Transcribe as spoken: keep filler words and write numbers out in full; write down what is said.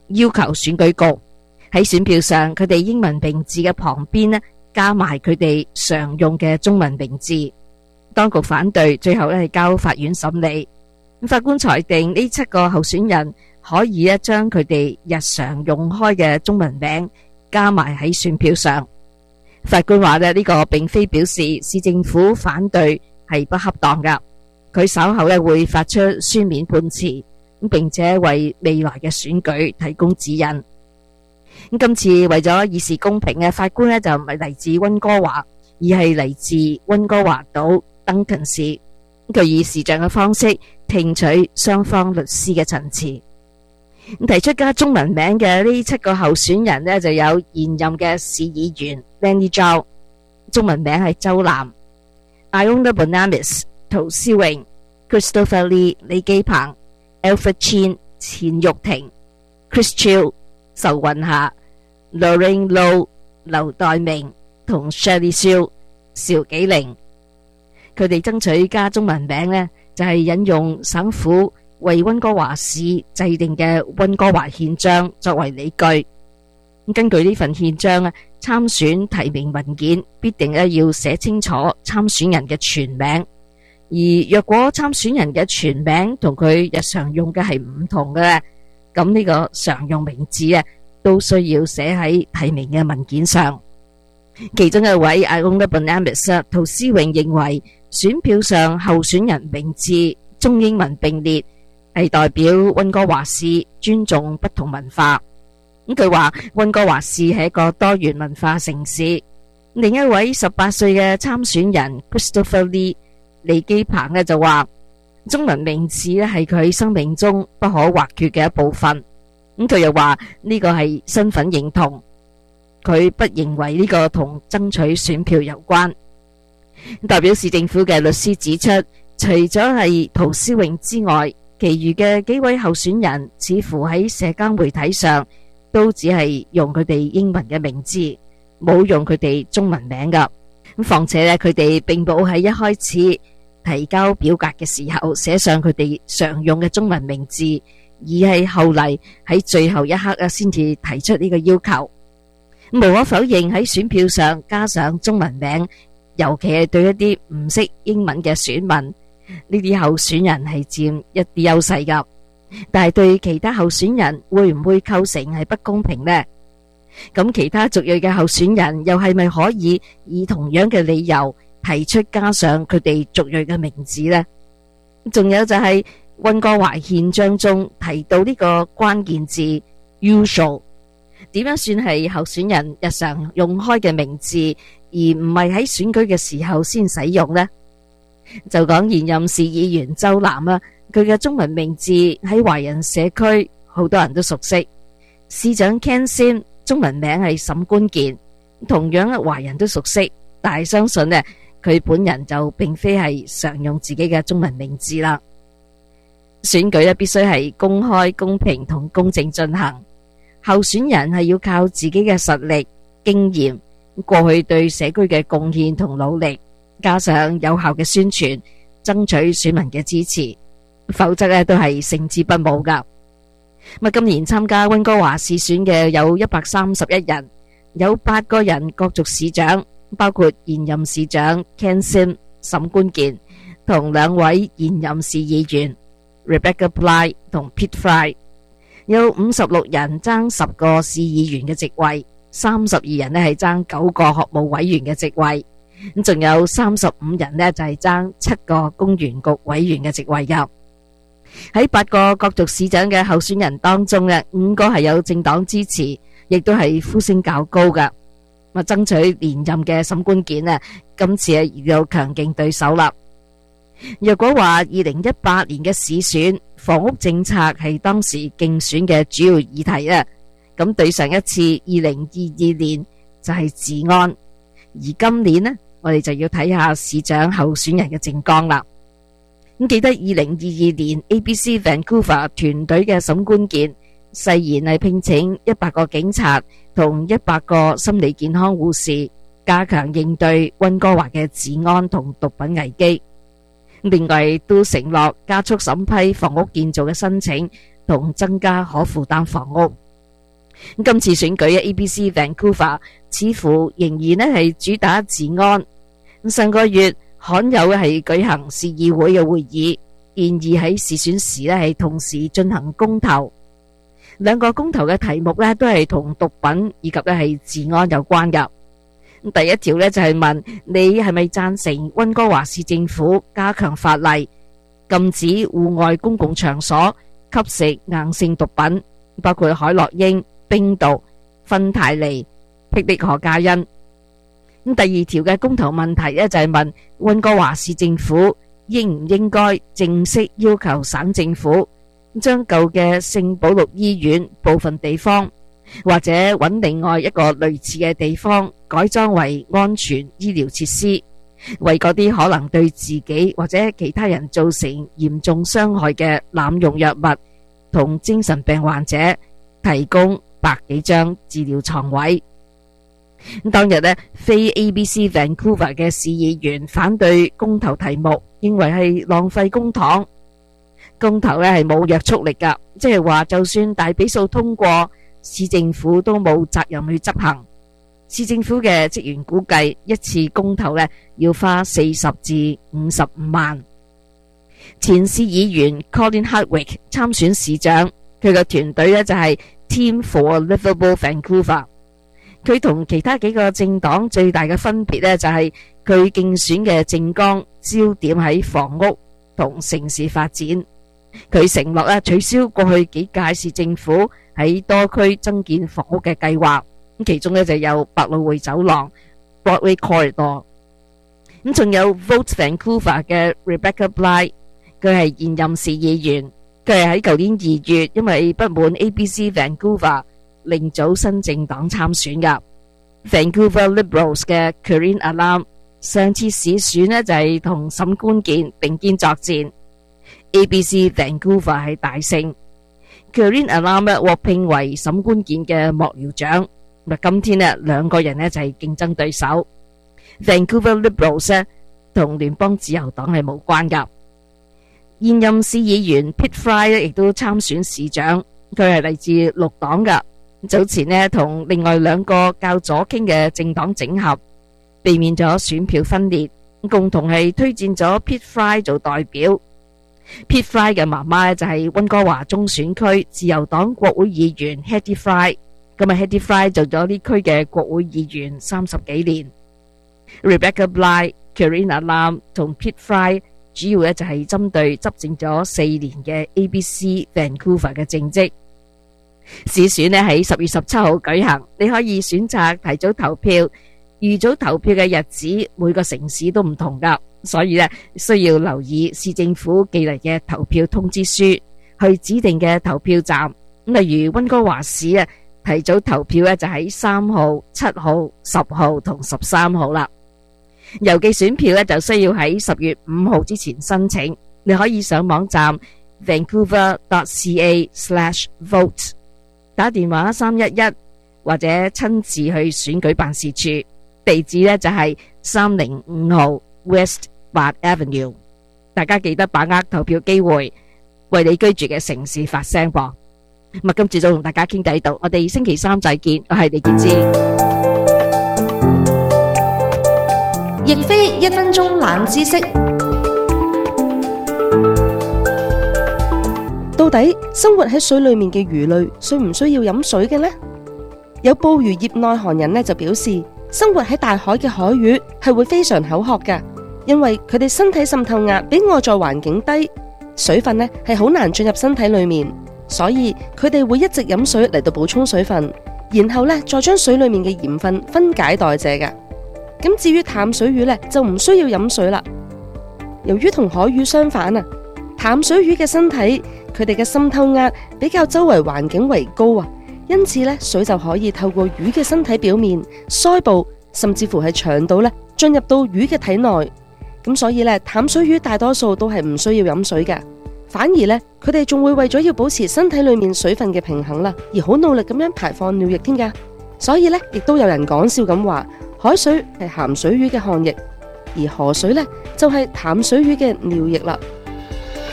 要求選舉局喺選票上佢哋英文名字嘅旁邊呢加埋佢哋常用嘅中文名字。當局反對，最後咧係交法院審理。法官裁定呢七個候選人可以咧將佢哋日常用開嘅中文名加埋喺選票上。法官話咧呢個並非表示市政府反對係不恰當噶，佢稍後咧會發出書面判詞，並且為未來嘅選舉提供指引。咁今次為咗議事公平嘅，法官咧就唔係嚟自溫哥華，而係嚟自溫哥華島登勤市。佢以視像嘅方式聽取雙方律師嘅陳詞。提出加中文名嘅呢七個候選人呢，就有現任嘅市議員 Lenny Zhao， 中文名係周南 ；Iona Bonamis 陶思榮、Christopher Lee 李基鵬、Alfred Chin 錢玉婷、Chris Chiu 仇雲霞、Lorraine Low 劉代明同 Shirley Siu 邵紀玲。佢哋爭取加中文名呢，就係引用省府為溫哥華市制定嘅溫哥華憲章作為理據。根據呢份憲章啊，參選提名文件必定咧要寫清楚參選人嘅全名，而若果參選人嘅全名同佢日常用嘅係唔同嘅咧，咁呢個常用名字啊都需要寫喺提名嘅文件上。其中一位 Iona Bonamis 陶思榮認為選票上候選人名字中英文並列係代表溫哥華市尊重不同文化。咁佢話溫哥華市係一個多元文化城市。另一位十八歲嘅參選人 Christopher Lee 李基鵬呢就話中文名字咧係佢生命中不可或缺嘅一部分。咁佢又話呢個係身份認同，佢不認為呢個同爭取選票有關。代表市政府嘅律師指出，除咗係陶思榮之外，其餘嘅幾位候選人似乎喺社交媒體上都只係用佢哋英文嘅名字，冇用佢哋中文名噶。咁況且咧，佢哋並冇喺一開始提交表格嘅時候寫上佢哋常用嘅中文名字，而係後嚟喺最後一刻啊先至提出呢個要求。無可否認喺選票上加上中文名，尤其係對一啲唔識英文嘅選民，呢啲候選人係佔一啲優勢噶。但係對其他候選人會唔會構成係不公平呢？咁其他族裔嘅候選人又係咪可以以同樣嘅理由提出加上佢哋族裔嘅名字呢？仲有就係溫哥華憲章中提到呢個關鍵字 usual， 點樣算係候選人日常用開嘅名字，而唔係喺選舉嘅時候先使用呢？就講現任市議員周南啊，佢嘅中文名字喺華人社區好多人都熟悉。市長 Ken Sim 中文名係沈官健，同樣華人都熟悉，但係相信呢，佢本人就並非係常用自己嘅中文名字啦。選舉咧必須係公開、公平同公正進行，候選人係要靠自己嘅實力、經驗、過去對社區嘅貢獻同努力，加上有效嘅宣傳，爭取選民嘅支持，否則咧都係勝之不武噶。咁今年參加溫哥華市選嘅有一百三十一人，有八個人角逐市長，包括現任市長 Ken Sim 沈官健同兩位現任市議員 Rebecca Bly 同 Pete Fry， 有五十六人爭十個市議員嘅席位，三十二人咧係爭九個學務委員嘅席位，咁仲有三十五人咧就係爭七個公園局委員嘅席位噶。喺八個角逐市長嘅候選人當中咧，五個係有政黨支持，亦都係呼聲較高噶。咁爭取連任嘅沈官健啊，今次係遇到強勁對手啦。若果話二零一八年嘅市選房屋政策係當時競選嘅主要議題啊，咁對上一次二零二二年就係治安，而今年呢，我哋就要睇下市長候選人嘅政綱啦。咁記得二零二二年 A B C Vancouver 團隊嘅沈官健誓言係聘請一百個警察同一百個心理健康護士，加強應對溫哥華嘅治安同毒品危機。另外都承諾加速審批房屋建造嘅申請同增加可負擔房屋。 今次選舉嘅 A B C Vancouver 似乎仍然咧係主打治安。上個月罕有係舉行市議會嘅會議，建議喺市選時咧係同時進行公投。兩個公投嘅題目咧都係同毒品以及咧係治安有關噶。第一條咧就係問你係咪贊成溫哥華市政府加強法例，禁止戶外公共場所吸食硬性毒品，包括海洛因、冰毒、芬太尼、霹靂可卡因。咁第二條嘅公投問題咧就係問溫哥華市政府應唔應該正式要求省政府將舊嘅聖保祿醫院部分地方，或者揾另外一個類似嘅地方改裝為安全醫療設施，為嗰啲可能對自己或者其他人造成嚴重傷害嘅濫用藥物同精神病患者提供百幾張治療床位。當日呢，非 A B C Vancouver 嘅市議員反對公投題目，認為係浪費公帑。公投呢係冇約束力噶，即係話就算大比數通過，市政府都冇責任去執行。市政府嘅職員估計一次公投呢要花四十至五十五萬。前市議員 Colin Hardwick 參選市長，佢嘅團隊呢就係 Team for Livable Vancouver。佢同其他幾個政黨最大嘅分別呢就係佢競選嘅政綱焦點喺房屋同城市發展。佢承諾咧取消過去幾屆市政府喺多區增建房屋嘅計劃，咁其中咧就有百老匯走廊 Broadway Corridor。咁仲有 Vote Vancouver 嘅 Rebecca Bly， 佢係現任市議員，佢係喺舊年二月因為不滿 A B C Vancouver 另組新政黨參選噶。Vancouver Liberals 嘅 Karine Alam 上次市選呢就係同沈官健並肩作戰。A B C Vancouver 係大勝。Karine Alam 獲聘為沈官健嘅幕僚長。今天呢兩個人呢就係競爭對手。Vancouver Liberals 呢同聯邦自由黨係無關噶。現任市議員 Pitt Fry 呢亦都參選市長，佢係嚟自綠黨噶。早前呢同另外兩個較左傾嘅政黨整合，避免咗選票分裂，共同係推薦咗 Pitt Fry 做代表。Pitt Fry 嘅媽媽就係溫哥華中選區自由黨國會議員 Hattie Fry， 咁啊 Hattie Fry 做咗呢區嘅國會議員三十幾年。Rebecca Bly、Karine Alam 同 Pitt Fry 主要咧就係針對執政咗四年嘅 A B C Vancouver 嘅政績。市選咧喺十月十七號舉行，你可以選擇提早投票。預早投票嘅日子每個城市都唔同噶，所以咧需要留意市政府寄嚟嘅投票通知書，去指定嘅投票站。例如溫哥華市啊，提早投票咧就喺三號、七號、十號同十三號啦。郵寄選票咧就需要喺十月五號之前申請。你可以上網站 vancouver dot c a slash vote， 打電話三一一或者親自去選舉辦事處。地址呢就係三零五號 West 八 Avenue。 大家記得把握投票機會，為你居住嘅城市發聲噃。咁今次就同大家傾偈到，我哋星期三再見。我係李建芝。 亦非一分鐘冷知識。到底生活喺水裏面嘅魚類需唔需要飲水嘅呢？有捕魚業內行人呢就表示，生活喺大海嘅海魚係會非常口渴噶，因為佢哋身體滲透壓比外在環境低，水分呢係好難進入身體裏面，所以佢哋會一直飲水嚟到補充水分，然後呢再將水裏面嘅鹽分分解代謝噶。咁至於淡水魚呢，就唔需要飲水啦。由於同海魚相反啊，淡水魚嘅身體佢哋嘅滲透壓比較周圍環境為高啊。因此咧，水就可以透過魚嘅身體表面、腮部，甚至乎係腸道咧，進入到魚嘅體內。咁所以咧，淡水魚大多數都係唔需要飲水嘅，反而咧，佢哋仲會為咗要保持身體裏面水分嘅平衡啦，而好努力咁樣排放尿液添噶。所以咧，亦都有人講笑咁話，海水係鹹水魚嘅汗液，而河水咧就係淡水魚嘅尿液啦。